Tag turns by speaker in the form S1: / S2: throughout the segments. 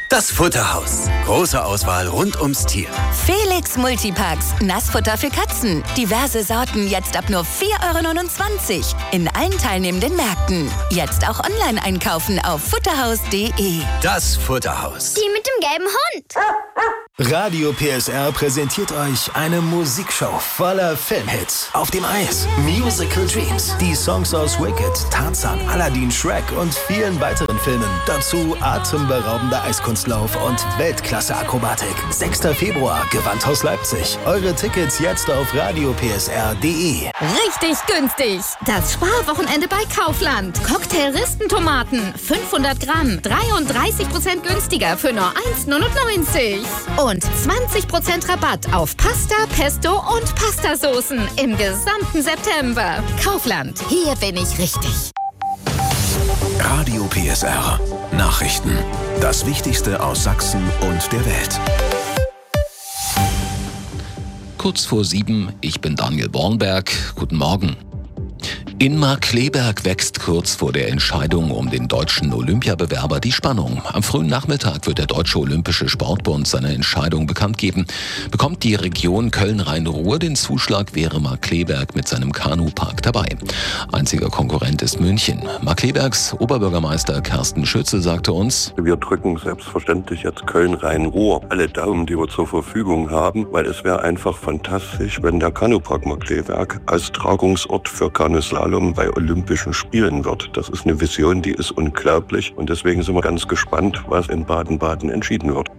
S1: Das Futterhaus. Große Auswahl rund ums Tier.
S2: Felix Multipacks. Nassfutter für Katzen. Diverse Sorten jetzt ab nur 4,29 € in allen teilnehmenden Märkten. Jetzt auch online einkaufen auf futterhaus.de.
S1: Das Futterhaus.
S3: Die mit dem gelben Hund.
S4: Radio PSR präsentiert euch eine Musikshow voller Filmhits. Auf dem Eis, Musical Dreams, die Songs aus Wicked, Tarzan, Aladdin, Shrek und vielen weiteren Filmen. Dazu atemberaubender Eiskunstlauf und Weltklasse-Akrobatik. 6. Februar, Gewandhaus Leipzig. Eure Tickets jetzt auf radiopsr.de.
S5: Richtig günstig. Das Sparwochenende bei Kaufland. Cocktail-Ristentomaten, 500 Gramm, 33% günstiger für nur 1,99 €. Und 20% Rabatt auf Pasta, Pesto und Pastasoßen im gesamten September. Kaufland, hier bin ich richtig.
S6: Radio PSR. Nachrichten. Das Wichtigste aus Sachsen und der Welt.
S7: Kurz vor 7, ich bin Daniel Bornberg. Guten Morgen. In Markkleeberg wächst kurz vor der Entscheidung um den deutschen Olympiabewerber die Spannung. Am frühen Nachmittag wird der Deutsche Olympische Sportbund seine Entscheidung bekannt geben. Bekommt die Region Köln-Rhein-Ruhr den Zuschlag, wäre Markkleeberg mit seinem Kanupark dabei. Einziger Konkurrent ist München. Markkleebergs Oberbürgermeister Carsten Schütze sagte uns:
S8: Wir drücken selbstverständlich jetzt Köln-Rhein-Ruhr alle Daumen, die wir zur Verfügung haben, weil es wäre einfach fantastisch, wenn der Kanupark Markkleeberg als Tragungsort für Kanuslalom bei Olympischen Spielen wird. Das ist eine Vision, die ist unglaublich und deswegen sind wir ganz gespannt, was in Baden-Baden entschieden wird.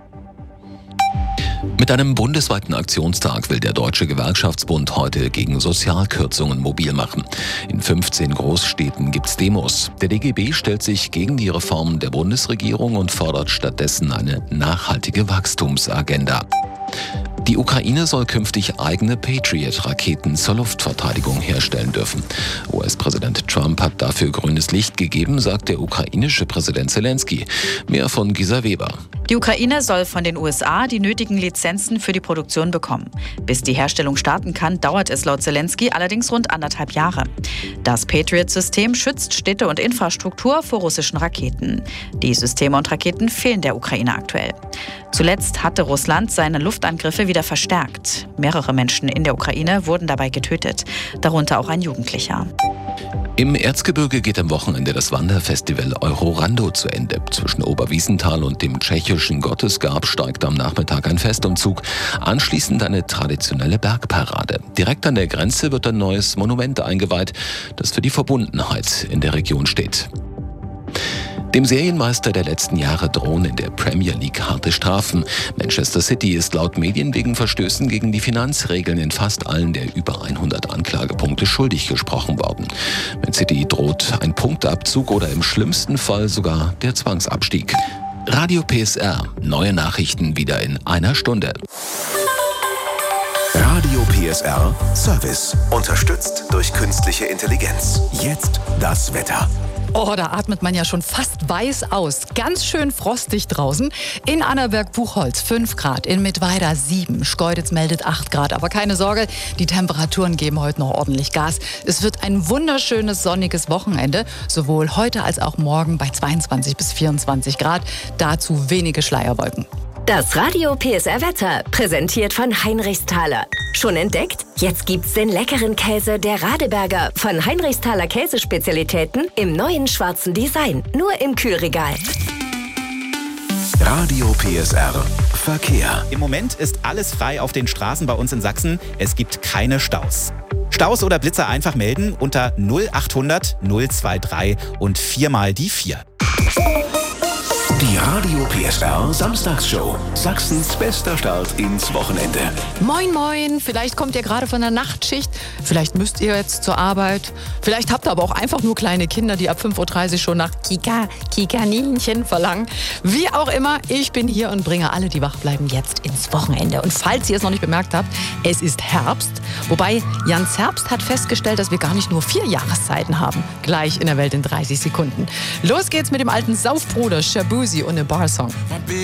S7: Mit einem bundesweiten Aktionstag will der Deutsche Gewerkschaftsbund heute gegen Sozialkürzungen mobil machen. In 15 Großstädten gibt's Demos. Der DGB stellt sich gegen die Reformen der Bundesregierung und fordert stattdessen eine nachhaltige Wachstumsagenda. Die Ukraine soll künftig eigene Patriot-Raketen zur Luftverteidigung herstellen dürfen. US-Präsident Trump hat dafür grünes Licht gegeben, sagt der ukrainische Präsident Zelensky. Mehr von Gisa Weber.
S9: Die Ukraine soll von den USA die nötigen Lizenzen für die Produktion bekommen. Bis die Herstellung starten kann, dauert es laut Zelensky allerdings rund 1,5 Jahre. Das Patriot-System schützt Städte und Infrastruktur vor russischen Raketen. Die Systeme und Raketen fehlen der Ukraine aktuell. Zuletzt hatte Russland seine Luftangriffe wieder verstärkt. Mehrere Menschen in der Ukraine wurden dabei getötet, darunter auch ein Jugendlicher.
S7: Im Erzgebirge geht am Wochenende das Wanderfestival Eurorando zu Ende. Zwischen Oberwiesenthal und dem tschechischen Gottesgab steigt am Nachmittag ein Festumzug. Anschließend eine traditionelle Bergparade. Direkt an der Grenze wird ein neues Monument eingeweiht, das für die Verbundenheit in der Region steht. Dem Serienmeister der letzten Jahre drohen in der Premier League harte Strafen. Manchester City ist laut Medien wegen Verstößen gegen die Finanzregeln in fast allen der über 100 Anklagepunkte schuldig gesprochen worden. Man City droht ein Punktabzug oder im schlimmsten Fall sogar der Zwangsabstieg. Radio PSR. Neue Nachrichten wieder in einer Stunde.
S6: Radio PSR Service. Unterstützt durch künstliche Intelligenz. Jetzt das Wetter.
S10: Oh, da atmet man ja schon fast weiß aus. Ganz schön frostig draußen. In Annaberg-Buchholz 5 Grad, in Mittweida 7, Schkeuditz meldet 8 Grad. Aber keine Sorge, die Temperaturen geben heute noch ordentlich Gas. Es wird ein wunderschönes sonniges Wochenende, sowohl heute als auch morgen bei 22 bis 24 Grad. Dazu wenige Schleierwolken.
S2: Das Radio PSR Wetter, präsentiert von Heinrichsthaler. Schon entdeckt? Jetzt gibt's den leckeren Käse der Radeberger von Heinrichsthaler Käsespezialitäten im neuen schwarzen Design. Nur im Kühlregal.
S6: Radio PSR Verkehr.
S11: Im Moment ist alles frei auf den Straßen bei uns in Sachsen. Es gibt keine Staus. Staus oder Blitzer einfach melden unter 0800 023 und 4 mal die 4.
S6: Die Radio PSR Samstagsshow. Sachsens bester Start ins Wochenende.
S10: Moin, moin. Vielleicht kommt ihr gerade von der Nachtschicht. Vielleicht müsst ihr jetzt zur Arbeit. Vielleicht habt ihr aber auch einfach nur kleine Kinder, die ab 5:30 Uhr schon nach Kikaninchen verlangen. Wie auch immer, ich bin hier und bringe alle, die wach bleiben, jetzt ins Wochenende. Und falls ihr es noch nicht bemerkt habt, es ist Herbst. Wobei Jans Herbst hat festgestellt, dass wir gar nicht nur 4 Jahreszeiten haben. Gleich in der Welt in 30 Sekunden. Los geht's mit dem alten Saufbruder Shabuzi und einem Barsong.